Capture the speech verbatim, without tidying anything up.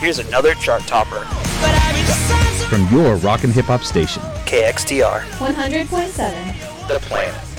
here's another chart topper. From your rock and hip hop station. K X T R. one hundred point seven. The Planet.